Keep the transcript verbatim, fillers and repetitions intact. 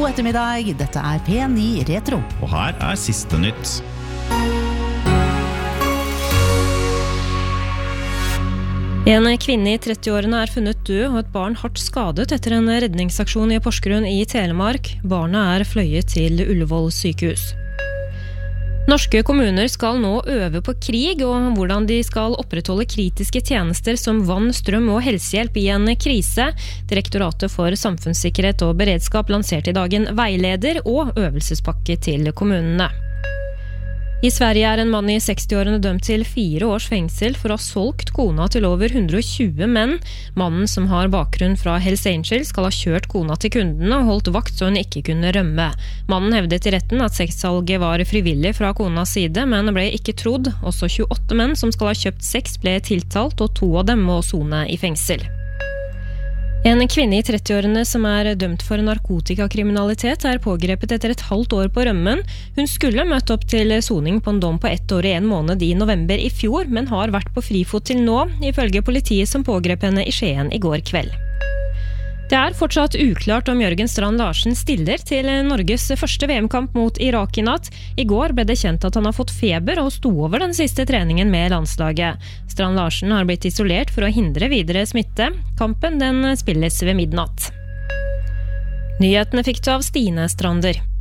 God ettermiddag, dette er P ni Retro. Og her er siste nytt. En kvinne i trettiårene er funnet død og et barn hardt skadet etter en redningsaksjon i Porsgrunn i Telemark. Barnet er fløyet til Ullevål sykehus. Norske kommuner skal nå øve på krig og hvordan de skal opprettholde kritiske tjenester som vann, strøm og helsehjelp i en krise. Direktoratet for samfunnssikkerhet og beredskap lanserte i dag en veileder og øvelsespakke til kommunene. I Sverige er en mann i sekstiårene dømt til fire års fengsel for å ha solgt kona til over hundre og tjue menn. Mannen, som har bakgrunn fra Hells Angels, skal ha kjørt kona til kundene og holdt vakt så hun ikke kunne rømme. Mannen hevdet i retten at sexsalget var frivillig fra konas side, men ble ikke trodd. Også tjueåtte menn som skal ha kjøpt sex ble tiltalt, og to av dem må sone i fengsel. En kvinne i trettiårene som er dømt for narkotikakriminalitet er pågrepet etter et halvt år på rømmen. Hun skulle møtt opp til soning på en dom på ett år i en måned i november i fjor, men har vært på frifot til nå, ifølge politiet som pågrep henne i Skien i går kveld. Det er fortsatt uklart om Jørgen Strand Larsen stiller til Norges første V M-kamp mot Irak i natt. I går ble det kjent at han har fått feber og sto over den siste treningen med landslaget. Strand Larsen har blitt isolert for å hindre videre smitte. Kampen den spilles ved midnatt. Nyhetene fikk du av Stine Strander.